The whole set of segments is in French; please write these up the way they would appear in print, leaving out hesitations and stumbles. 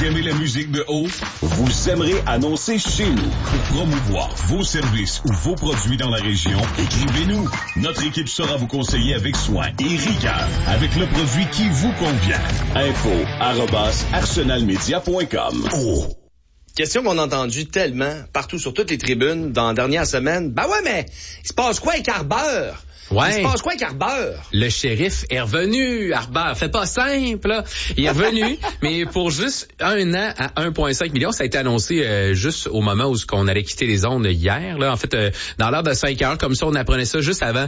Vous aimez la musique de haut? Vous aimerez annoncer chez nous. Pour promouvoir vos services ou vos produits dans la région, écrivez-nous. Notre équipe saura vous conseiller avec soin et rigueur, avec le produit qui vous convient. info@arsenalmedia.com. Oh. Question qu'on a entendue tellement, partout sur toutes les tribunes, dans la dernière semaine. Ben ouais, mais il se passe quoi avec Arbeur? Ouais. Il se passe quoi avec Arbeur? Le shérif est revenu, Arbeur. Fait pas simple, là. Il est revenu, mais pour juste 1 an à 1,5 million. Ça a été annoncé juste au moment où on allait quitter les zones hier, là. En fait, dans l'heure de 5 heures, comme ça, on apprenait ça juste avant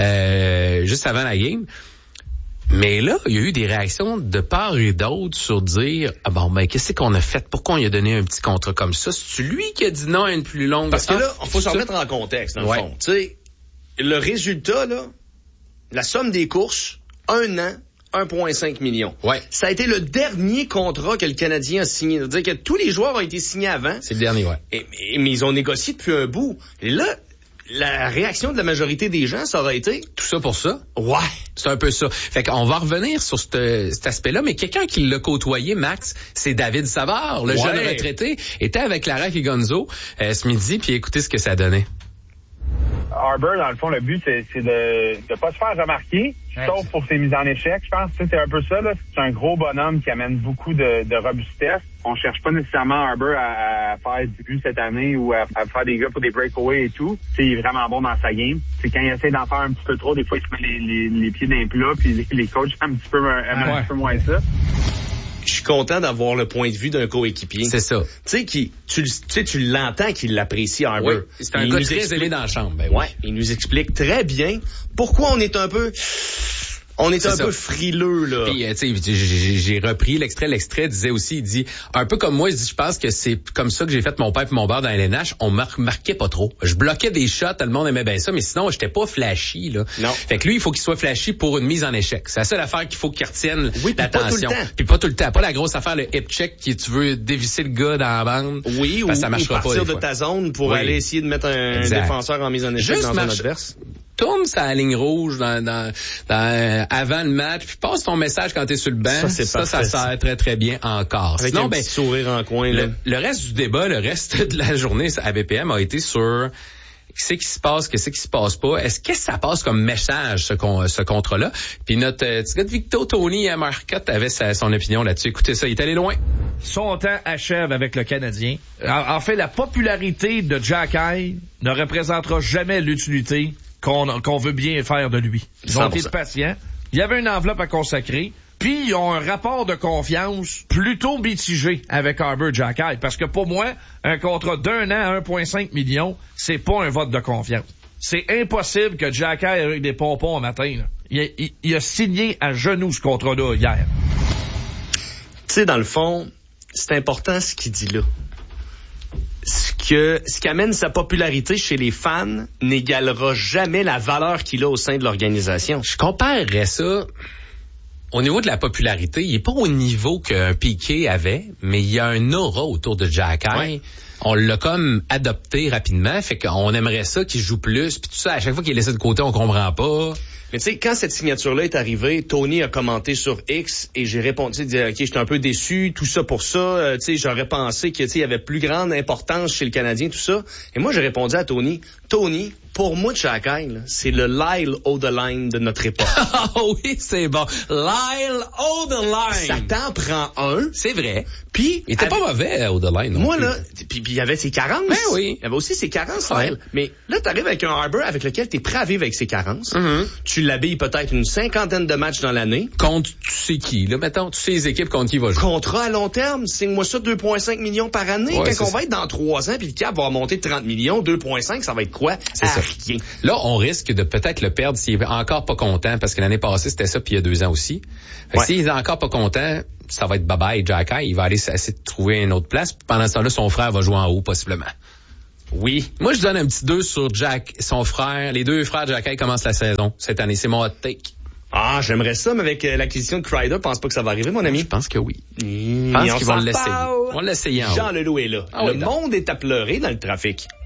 la game. Mais là, il y a eu des réactions de part et d'autre sur dire qu'est-ce qu'on a fait? Pourquoi on lui a donné un petit contrat comme ça? C'est lui qui a dit non à une plus longue. Parce que là, il faut se remettre en contexte, dans le fond. Tu sais, le résultat, là, la somme des courses, 1 an, 1,5 million. Ouais. Ça a été le dernier contrat que le Canadien a signé. C'est-à-dire que tous les joueurs ont été signés avant. C'est le dernier, ouais. Mais ils ont négocié depuis un bout. Et là, la réaction de la majorité des gens, ça aurait été... Tout ça pour ça? Ouais. C'est un peu ça. Fait qu'on va revenir sur cet aspect-là, mais quelqu'un qui l'a côtoyé, Max, c'est David Savard, le jeune retraité, était avec Larac et Gonzo ce midi, puis écoutez ce que ça donnait. Arbeur, dans le fond, le but, c'est de pas se faire remarquer, sauf pour ses mises en échec. Je pense que c'est un peu ça, là. C'est un gros bonhomme qui amène beaucoup de robustesse. On cherche pas nécessairement Arbeur à faire du but cette année ou à faire des gars pour des breakaways et tout. T'sais, il est vraiment bon dans sa game. C'est quand il essaie d'en faire un petit peu trop, des fois, il se met les pieds dans les plats, puis les coachs aiment un petit peu moins ça. Je suis content d'avoir le point de vue d'un coéquipier. C'est ça. Tu sais, tu l'entends qu'il l'apprécie, Arbeur. Oui, c'est un gars très aimé dans la chambre. Ben ouais, il nous explique très bien pourquoi on est un peu frileux, là. Puis, tu sais, j'ai repris l'extrait. L'extrait disait aussi, il dit, un peu comme moi, il dit, je pense que c'est comme ça que j'ai fait mon père et mon beurre dans LNH. On marquait pas trop. Je bloquais des shots, tout le monde aimait bien ça, mais sinon, j'étais pas flashy, là. Non. Fait que lui, il faut qu'il soit flashy pour une mise en échec. C'est la seule affaire qu'il faut qu'il retienne l'attention. Puis pas tout le temps. Pas la grosse affaire, le hip check, qui tu veux dévisser le gars dans la bande. Oui, ou ça marchera partir pas, de ta zone pour aller essayer de mettre un défenseur en mise en échec dans son adverse. Tourne sa ligne rouge avant le match, puis passe ton message quand t'es sur le banc. Ça sert très, très bien encore. Avec un petit sourire en coin, là. Le reste du débat, le reste de la journée à BPM a été sur qu'est-ce qui se passe, qu'est-ce qui se passe pas. Est-ce que ça passe comme message, ce contrat-là? Puis notre petit gars de Victo, Tony Marcotte, avait son opinion là-dessus. Écoutez ça, il est allé loin. Son temps achève avec le Canadien. En fait, la popularité de Xhekaj ne représentera jamais l'utilité qu'on veut bien faire de lui. Ils ont été patients. Il y avait une enveloppe à consacrer. Puis, ils ont un rapport de confiance plutôt mitigé avec Arbeur Xhekaj. Parce que pour moi, un contrat d'1 an à 1,5 million, c'est pas un vote de confiance. C'est impossible que Xhekaj avec des pompons un matin, là. Il a signé à genoux ce contrat-là hier. Tu sais, dans le fond, c'est important ce qu'il dit là. Ce qui amène sa popularité chez les fans n'égalera jamais la valeur qu'il a au sein de l'organisation. Je comparerais ça au niveau de la popularité. Il est pas au niveau qu'un Piqué avait, mais il y a un aura autour de Xhekaj. Ouais. On l'a comme adopté rapidement, fait qu'on aimerait ça qu'il joue plus, puis tout ça. À chaque fois qu'il est laissé de côté, on comprend pas. Mais tu sais, quand cette signature-là est arrivée, Tony a commenté sur X et j'ai répondu, il disait, OK, j'étais un peu déçu, tout ça pour ça. Tu sais, j'aurais pensé que, tu sais, il y avait plus grande importance chez le Canadien, tout ça. Et moi, j'ai répondu à Tony, pour moi, Xhekaj, c'est le Lyle O'Deline de notre époque. Ah oui, c'est bon. Lyle O'Deline. Ça t'en prend un. C'est vrai. Puis il était pas mauvais, O'Deline. Moi, là, puis il y avait ses carences. Ben oui. Il y avait aussi ses carences, Lyle. Mais là, t'arrives avec un Arbeur avec lequel t'es prêt à vivre avec ses carences. Mm-hmm. Tu l'habilles peut-être une 50aine de matchs dans l'année. Contre tu sais qui, là, mettons, tu sais les équipes contre qui il va jouer. Contrat à long terme, signe-moi ça 2,5 millions par année. Ouais, quand on va être dans 3 ans, puis le cap va monter de 30 millions, 2,5, ça va être quoi? C'est ça. Rien. Là, on risque de peut-être le perdre s'il est encore pas content, parce que l'année passée, c'était ça, puis il y a 2 ans aussi. S'il est encore pas content, ça va être bye-bye, Xhekaj. Il va aller essayer de trouver une autre place. Pendant ce temps-là, son frère va jouer en haut, possiblement. Oui. Moi, je donne un petit 2 sur son frère. Les 2 frères de Xhekaj commencent la saison cette année. C'est mon hot take. Ah, j'aimerais ça, mais avec l'acquisition de Kreider, pense pas que ça va arriver, mon ami? Je pense que oui. Je pense qu'ils vont l'essayer. On va l'essayer en haut. Jean Leloup est là. Le monde est à pleurer dans le trafic.